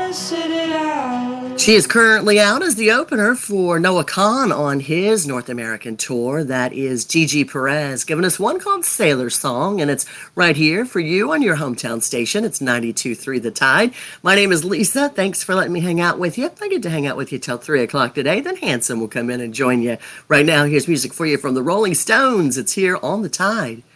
She is currently out as the opener for Noah Kahan on his North American tour. That is Gigi Perez giving us one called Sailor Song, and it's right here for you on your hometown station. It's 92.3 The Tide. My name is Lisa. Thanks for letting me hang out with you. I get to hang out with you till 3 o'clock today. Then Hanson will come in and join you. Right now, here's music for you from the Rolling Stones. It's here on The Tide.